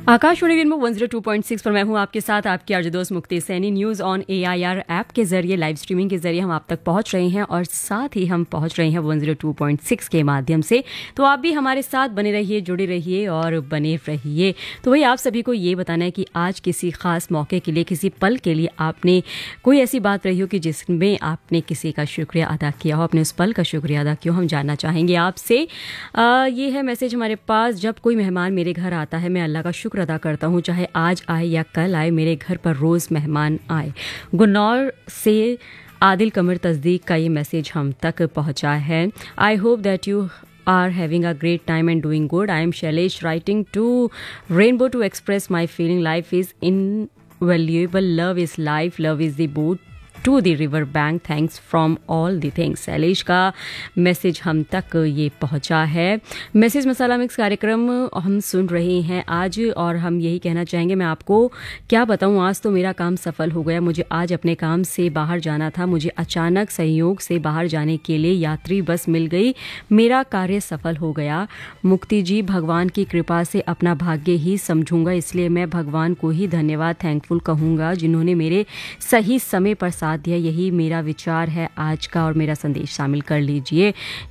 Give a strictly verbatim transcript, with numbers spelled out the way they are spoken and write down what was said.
Akashvani rainbow one zero two point six पर मैं हूं आपके साथ आपकी आरजे दोस्त मुक्ति Saini. News on AIR app के जरिए लाइव स्ट्रीमिंग के जरिए हम आप तक पहुंच रहे हैं और साथ ही हम पहुंच रहे हैं one zero two point six के माध्यम से। तो आप भी हमारे साथ बने रहिए, जुड़े रहिए और बने रहिए। तो वही आप सभी को ये बताना है कि आज किसी खास मौके के लिए, किसी पल के लिए आपने कोई ऐसी बात रही हो कि जिसमें आपने किसी का शुक्रिया अदा किया हो, अपने उस पल का शुक्रिया अदा किया हो, हम जानना चाहेंगे आपसे। आ, ये है मैसेज हमारे पास। जब कोई मेहमान मेरे घर आता है मैं अल्लाह का शुक्र अदा करता हूँ, चाहे आज आए या कल आए, मेरे घर पर रोज़ मेहमान आए। गुन्नौर से आदिल कमर तस्दीक का ये मैसेज हम तक पहुँचा है। I hope that you are having a great time and doing good. I am Shailesh writing to Rainbow to express my feeling. Life is invaluable. Love is life. Love is the boat to the river bank. Thanks from all the things. Shailesh का message हम तक ये पहुंचा है। Message मसाला mix कार्यक्रम हम सुन रहे हैं आज और हम यही कहना चाहेंगे। मैं आपको क्या बताऊं, आज तो मेरा काम सफल हो गया। मुझे आज अपने काम से बाहर जाना था। मुझे अचानक संयोग से बाहर जाने के लिए यात्री बस मिल गई। मेरा कार्य सफल हो गया। मुक्ति जी, भगवान की कृपा से अपना भाग्य ही समझूंगा, इसलिए मैं भगवान को ही धन्यवाद थैंकफुल कहूँगा जिन्होंने मेरे सही समय पर साथ दिया। यही मेरा विचार है आज का और मेरा संदेश शामिल कर लीजिए।